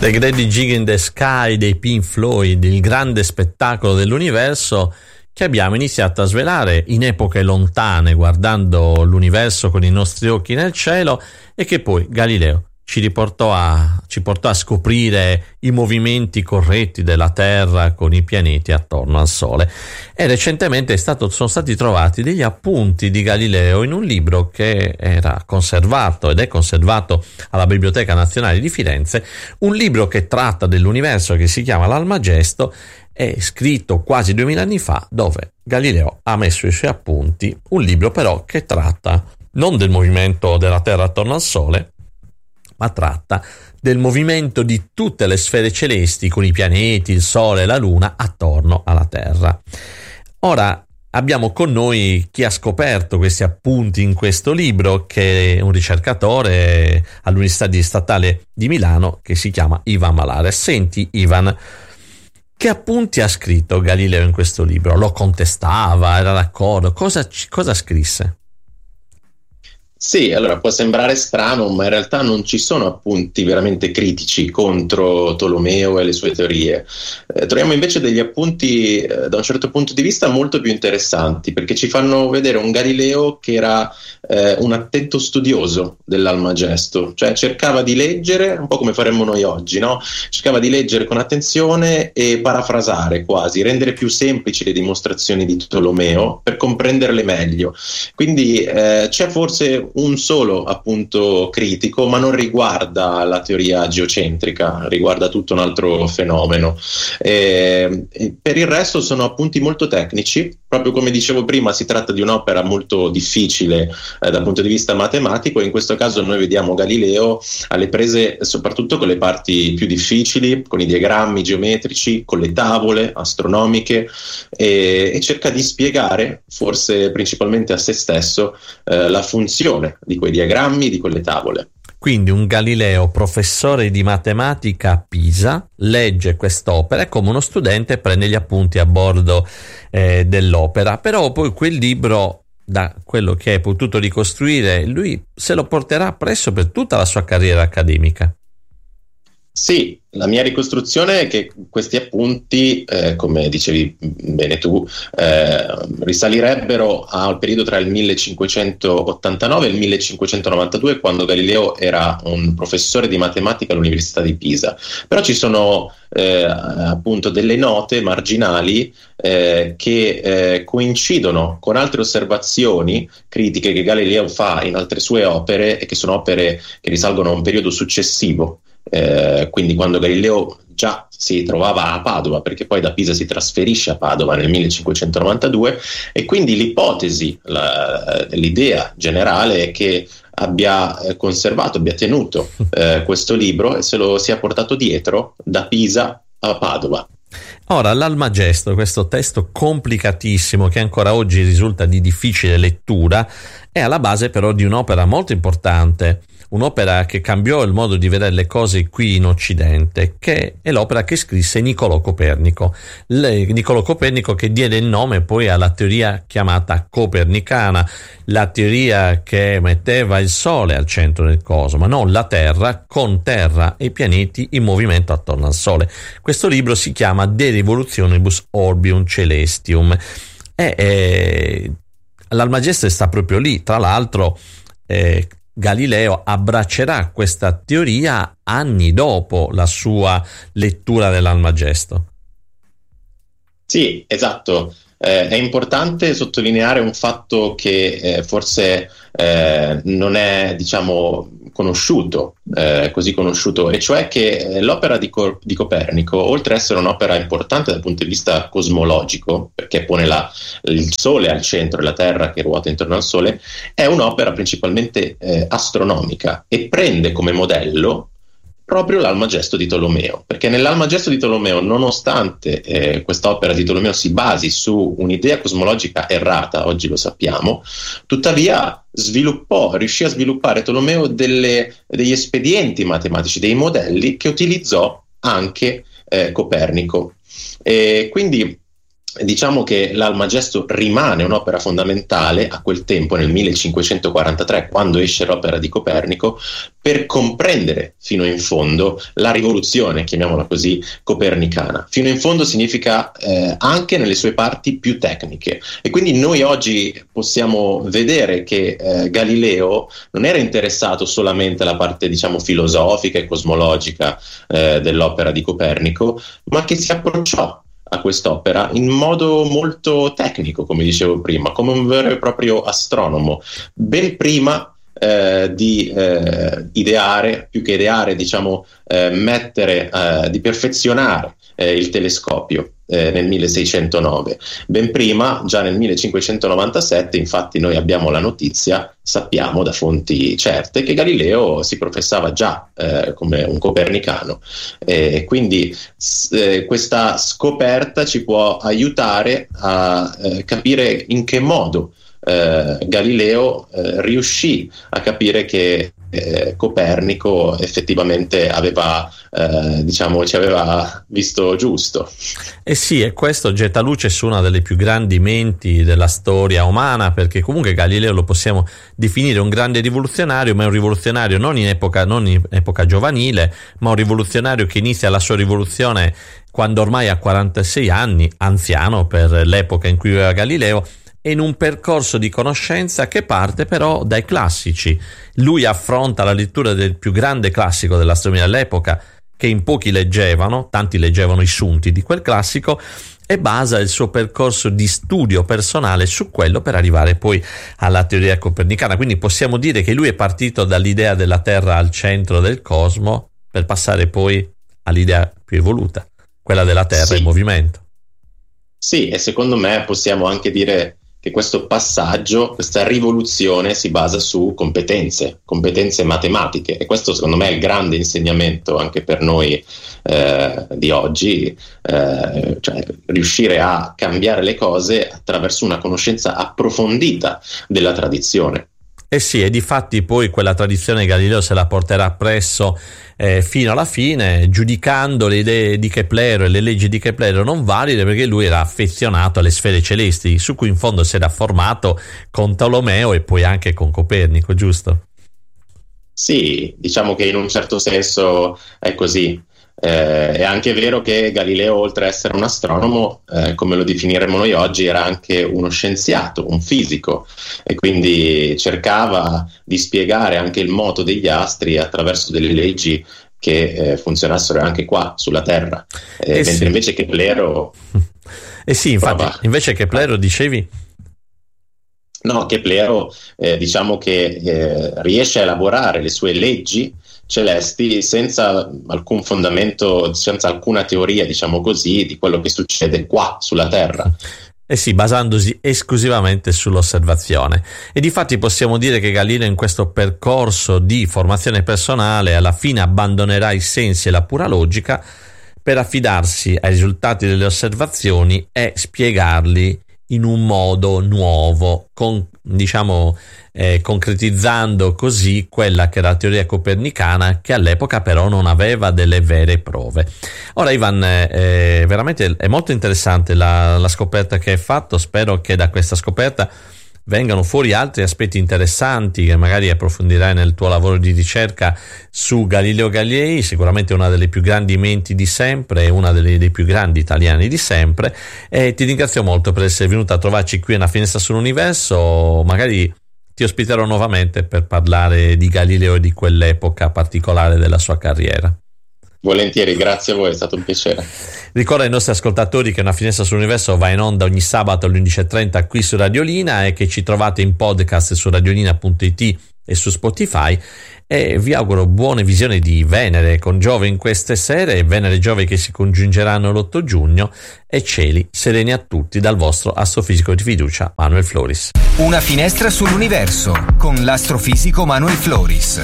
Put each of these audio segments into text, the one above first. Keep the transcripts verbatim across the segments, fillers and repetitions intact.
The Great Gig in the Sky dei Pink Floyd, il grande spettacolo dell'universo che abbiamo iniziato a svelare in epoche lontane, guardando l'universo con i nostri occhi nel cielo, e che poi Galileo ci riportò a, ci portò a scoprire i movimenti corretti della Terra con i pianeti attorno al Sole. E recentemente è stato, sono stati trovati degli appunti di Galileo in un libro che era conservato ed è conservato alla Biblioteca Nazionale di Firenze, un libro che tratta dell'universo che si chiama L'Almagesto, è scritto quasi duemila anni fa, dove Galileo ha messo i suoi appunti, un libro però che tratta non del movimento della Terra attorno al Sole, ma tratta del movimento di tutte le sfere celesti con i pianeti, il Sole e la Luna attorno alla Terra. Ora abbiamo con noi chi ha scoperto questi appunti in questo libro, che è un ricercatore all'Università Statale di Milano che si chiama Ivan Malares. Senti Ivan, che appunti ha scritto Galileo in questo libro? Lo contestava? Era d'accordo? Cosa, cosa scrisse? Sì, allora può sembrare strano, ma in realtà non ci sono appunti veramente critici contro Tolomeo e le sue teorie. Eh, troviamo invece degli appunti eh, da un certo punto di vista molto più interessanti, perché ci fanno vedere un Galileo che era eh, un attento studioso dell'Almagesto, cioè cercava di leggere, un po' come faremmo noi oggi, no? Cercava di leggere con attenzione e parafrasare quasi, rendere più semplici le dimostrazioni di Tolomeo per comprenderle meglio. Quindi eh, c'è forse un solo appunto critico, ma non riguarda la teoria geocentrica, riguarda tutto un altro fenomeno. E, e per il resto sono appunti molto tecnici, proprio come dicevo prima si tratta di un'opera molto difficile eh, dal punto di vista matematico, e in questo caso noi vediamo Galileo alle prese soprattutto con le parti più difficili, con i diagrammi geometrici, con le tavole astronomiche, e, e cerca di spiegare, forse principalmente a se stesso, eh, la funzione di quei diagrammi, di quelle tavole. Quindi un Galileo professore di matematica a Pisa legge quest'opera e come uno studente prende gli appunti a bordo eh, dell'opera, però poi quel libro, da quello che hai potuto ricostruire, lui se lo porterà presso per tutta la sua carriera accademica. Sì, la mia ricostruzione è che questi appunti, eh, come dicevi bene tu, eh, risalirebbero al periodo tra il millecinquecentottantanove e il millecinquecentonovantadue, quando Galileo era un professore di matematica all'Università di Pisa. Però ci sono eh, appunto delle note marginali eh, che eh, coincidono con altre osservazioni critiche che Galileo fa in altre sue opere, e che sono opere che risalgono a un periodo successivo. Eh, quindi quando Galileo già si trovava a Padova, perché poi da Pisa si trasferisce a Padova nel millecinquecentonovantadue, e quindi l'ipotesi, la, l'idea generale è che abbia eh, conservato, abbia tenuto eh, questo libro e se lo sia portato dietro da Pisa a Padova. Ora, l'Almagesto, questo testo complicatissimo che ancora oggi risulta di difficile lettura, è alla base però di un'opera molto importante, un'opera che cambiò il modo di vedere le cose qui in Occidente, che è l'opera che scrisse Niccolò Copernico. Le, Niccolò Copernico che diede il nome poi alla teoria chiamata copernicana, la teoria che metteva il Sole al centro del coso, ma non la Terra, con Terra e i pianeti in movimento attorno al Sole. Questo libro si chiama De Revolutionibus Orbium Celestium e eh, l'Almagesto sta proprio lì. Tra l'altro eh, Galileo abbraccerà questa teoria anni dopo la sua lettura dell'Almagesto. Sì, esatto. Eh, è importante sottolineare un fatto che eh, forse eh, non è, diciamo, conosciuto, eh, così conosciuto, e cioè che eh, l'opera di, Co- di Copernico, oltre ad essere un'opera importante dal punto di vista cosmologico, perché pone la, il Sole al centro e la Terra che ruota intorno al Sole, è un'opera principalmente eh, astronomica, e prende come modello proprio l'Almagesto di Tolomeo, perché nell'Almagesto di Tolomeo, nonostante eh, quest'opera di Tolomeo si basi su un'idea cosmologica errata, oggi lo sappiamo, tuttavia sviluppò, riuscì a sviluppare Tolomeo delle, degli espedienti matematici, dei modelli che utilizzò anche eh, Copernico. E quindi diciamo che l'Almagesto rimane un'opera fondamentale a quel tempo, nel millecinquecentoquarantatré, quando esce l'opera di Copernico, per comprendere fino in fondo la rivoluzione, chiamiamola così, copernicana. Fino in fondo significa eh, anche nelle sue parti più tecniche, e quindi noi oggi possiamo vedere che eh, Galileo non era interessato solamente alla parte, diciamo, filosofica e cosmologica eh, dell'opera di Copernico, ma che si approcciò a quest'opera in modo molto tecnico, come dicevo prima, come un vero e proprio astronomo, ben prima eh, di eh, ideare, più che ideare, diciamo, eh, mettere, eh, di perfezionare eh, il telescopio eh, nel milleseicentonove. Ben prima, già nel millecinquecentonovantasette, infatti noi abbiamo la notizia, sappiamo da fonti certe, che Galileo si professava già eh, come un copernicano, e eh, quindi eh, questa scoperta ci può aiutare a eh, capire in che modo eh, Galileo eh, riuscì a capire che Eh, Copernico effettivamente aveva, eh, diciamo, ci aveva visto giusto. Eh sì, e questo getta luce su una delle più grandi menti della storia umana, perché comunque Galileo lo possiamo definire un grande rivoluzionario, ma è un rivoluzionario non in epoca, non in epoca giovanile, ma un rivoluzionario che inizia la sua rivoluzione quando ormai ha quarantasei anni, anziano per l'epoca in cui viveva Galileo, e in un percorso di conoscenza che parte però dai classici. Lui affronta la lettura del più grande classico dell'astronomia dell'epoca, che in pochi leggevano, tanti leggevano i sunti di quel classico, e basa il suo percorso di studio personale su quello per arrivare poi alla teoria copernicana. Quindi possiamo dire che lui è partito dall'idea della Terra al centro del cosmo per passare poi all'idea più evoluta, quella della Terra sì. in movimento. Sì, e secondo me possiamo anche dire che questo passaggio, questa rivoluzione si basa su competenze, competenze matematiche, e questo secondo me è il grande insegnamento anche per noi eh, di oggi, eh, cioè riuscire a cambiare le cose attraverso una conoscenza approfondita della tradizione. Eh sì, e difatti poi quella tradizione Galileo se la porterà appresso eh, fino alla fine, giudicando le idee di Keplero e le leggi di Keplero non valide, perché lui era affezionato alle sfere celesti, su cui in fondo si era formato con Tolomeo e poi anche con Copernico, giusto? Sì, diciamo che in un certo senso è così. Eh, è anche vero che Galileo, oltre a essere un astronomo, eh, come lo definiremo noi oggi, era anche uno scienziato, un fisico, e quindi cercava di spiegare anche il moto degli astri attraverso delle leggi che eh, funzionassero anche qua sulla Terra, eh, eh mentre sì. invece Keplero eh sì, infatti, prova... invece Keplero dicevi? No, Keplero eh, diciamo che eh, riesce a elaborare le sue leggi celesti senza alcun fondamento, senza alcuna teoria, diciamo così, di quello che succede qua sulla Terra. Eh sì, basandosi esclusivamente sull'osservazione. E difatti possiamo dire che Galileo, in questo percorso di formazione personale, alla fine abbandonerà i sensi e la pura logica per affidarsi ai risultati delle osservazioni e spiegarli in un modo nuovo, con, diciamo eh, concretizzando così quella che era la teoria copernicana, che all'epoca però non aveva delle vere prove. Ora Ivan, eh, veramente è molto interessante la, la scoperta che hai fatto. Spero che da questa scoperta vengano fuori altri aspetti interessanti che magari approfondirai nel tuo lavoro di ricerca su Galileo Galilei, sicuramente una delle più grandi menti di sempre, una delle, dei più grandi italiani di sempre, e ti ringrazio molto per essere venuto a trovarci qui a Una Finestra sull'Universo. Magari ti ospiterò nuovamente per parlare di Galileo e di quell'epoca particolare della sua carriera. Volentieri, grazie a voi, è stato un piacere. Ricordo ai nostri ascoltatori che Una Finestra sull'Universo va in onda ogni sabato alle undici e trenta qui su Radiolina, e che ci trovate in podcast su radiolina punto it e su Spotify, e vi auguro buone visioni di Venere con Giove in queste sere, Venere e Giove che si congiungeranno l'otto giugno, e cieli sereni a tutti dal vostro astrofisico di fiducia Manuel Floris. Una Finestra sull'Universo con l'astrofisico Manuel Floris.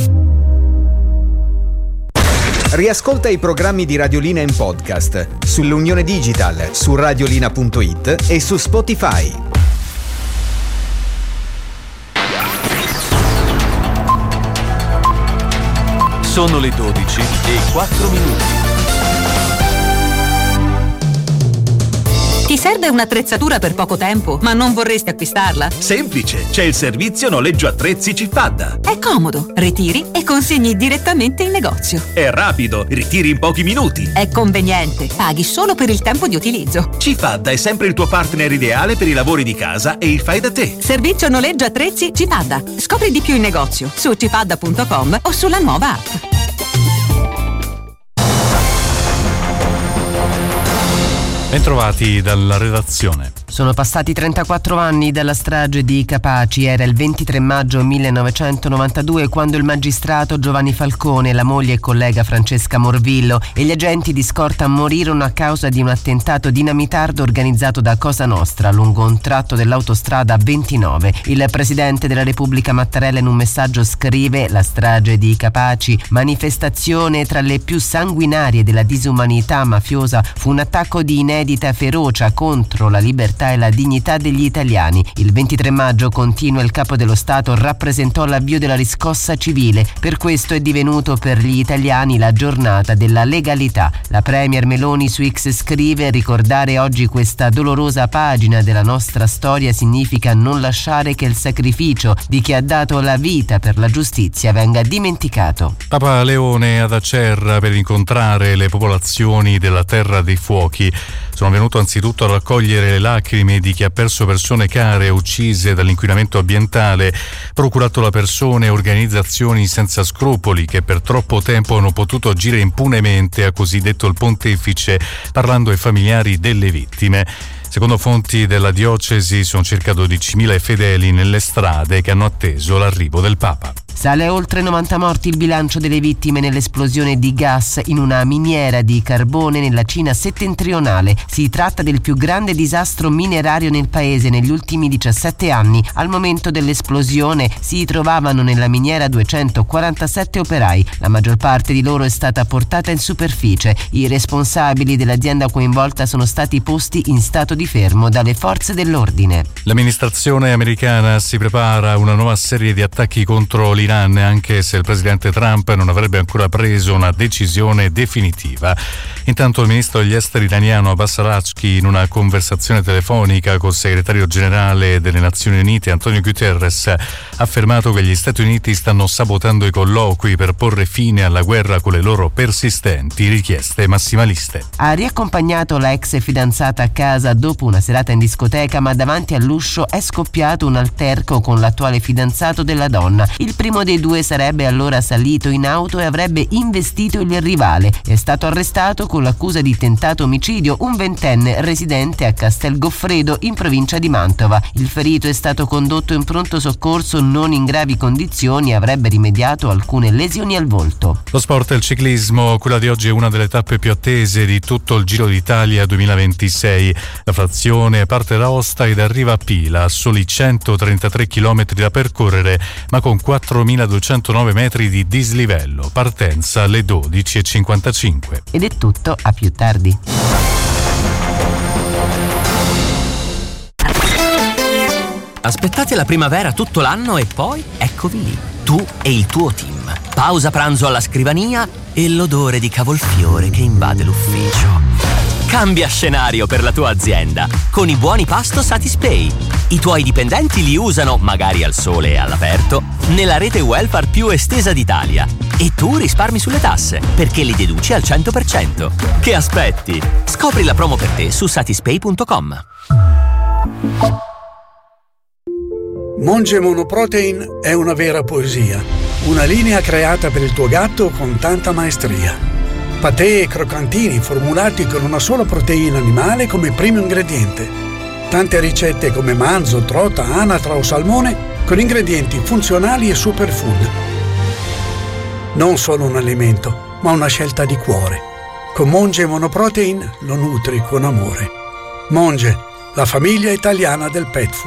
Riascolta i programmi di Radiolina in podcast sull'Unione Digital, su radiolina punto it e su Spotify. Sono le dodici e quattro minuti. Ti serve un'attrezzatura per poco tempo, ma non vorresti acquistarla? Semplice, c'è il servizio noleggio attrezzi Cifadda. È comodo, ritiri e consegni direttamente in negozio. È rapido, ritiri in pochi minuti. È conveniente, paghi solo per il tempo di utilizzo. Cifadda è sempre il tuo partner ideale per i lavori di casa e il fai da te. Servizio noleggio attrezzi Cifadda. Scopri di più in negozio su cifadda punto com o sulla nuova app. Bentrovati dalla redazione. Sono passati trentaquattro anni dalla strage di Capaci. Era il ventitré maggio millenovecentonovantadue quando il magistrato Giovanni Falcone, la moglie e collega Francesca Morvillo e gli agenti di scorta morirono a causa di un attentato dinamitardo organizzato da Cosa Nostra lungo un tratto dell'autostrada ventinove. Il presidente della Repubblica Mattarella in un messaggio scrive: la strage di Capaci, manifestazione tra le più sanguinarie della disumanità mafiosa, fu un attacco di inedita ferocia contro la libertà e la dignità degli italiani. Il ventitré maggio, continua il capo dello Stato, rappresentò l'avvio della riscossa civile. Per questo è divenuto per gli italiani la giornata della legalità. La premier Meloni su X scrive: ricordare oggi questa dolorosa pagina della nostra storia significa non lasciare che il sacrificio di chi ha dato la vita per la giustizia venga dimenticato. Papa Leone ad Acerra per incontrare le popolazioni della Terra dei Fuochi. Sono venuto anzitutto a raccogliere le lacrime di chi ha perso persone care uccise dall'inquinamento ambientale, procurato la persone e organizzazioni senza scrupoli che per troppo tempo hanno potuto agire impunemente, ha così detto il pontefice parlando ai familiari delle vittime. Secondo fonti della diocesi sono circa dodicimila fedeli nelle strade che hanno atteso l'arrivo del Papa. Sale a oltre novanta morti il bilancio delle vittime nell'esplosione di gas in una miniera di carbone nella Cina settentrionale. Si tratta del più grande disastro minerario nel paese negli ultimi diciassette anni. Al momento dell'esplosione si trovavano nella miniera duecentoquarantasette operai. La maggior parte di loro è stata portata in superficie. I responsabili dell'azienda coinvolta sono stati posti in stato di fermo dalle forze dell'ordine. L'amministrazione americana si prepara a una nuova serie di attacchi contro l'Iran, anche se il presidente Trump non avrebbe ancora preso una decisione definitiva. Intanto il ministro degli esteri iraniano Abbas Araghchi, in una conversazione telefonica col segretario generale delle Nazioni Unite Antonio Guterres, ha affermato che gli Stati Uniti stanno sabotando i colloqui per porre fine alla guerra con le loro persistenti richieste massimaliste. Ha riaccompagnato la ex fidanzata a casa dopo una serata in discoteca, ma davanti all'uscio è scoppiato un alterco con l'attuale fidanzato della donna. Il primo dei due sarebbe allora salito in auto e avrebbe investito il rivale. È stato arrestato con l'accusa di tentato omicidio un ventenne residente a Castel Goffredo in provincia di Mantova. Il ferito è stato condotto in pronto soccorso non in gravi condizioni e avrebbe rimediato alcune lesioni al volto. Lo sport e il ciclismo, quella di oggi è una delle tappe più attese di tutto il Giro d'Italia duemilaventisei. La frazione parte da Aosta ed arriva a Pila, a soli centotrentatré chilometri da percorrere, ma con quattromiladuecentonove metri di dislivello. Partenza alle dodici e cinquantacinque. Ed è tutto, a più tardi. Aspettate la primavera tutto l'anno e poi eccovi lì, tu e il tuo team. Pausa pranzo alla scrivania e l'odore di cavolfiore che invade l'ufficio. Cambia scenario per la tua azienda con i buoni pasto Satispay. I tuoi dipendenti li usano, magari al sole e all'aperto, nella rete welfare più estesa d'Italia. E tu risparmi sulle tasse, perché li deduci al cento per cento. Che aspetti? Scopri la promo per te su satispay punto com. Monge Monoprotein è una vera poesia. Una linea creata per il tuo gatto con tanta maestria. Patè e croccantini formulati con una sola proteina animale come primo ingrediente. Tante ricette come manzo, trota, anatra o salmone con ingredienti funzionali e superfood. Non solo un alimento, ma una scelta di cuore. Con Monge Monoprotein lo nutri con amore. Monge, la famiglia italiana del pet food.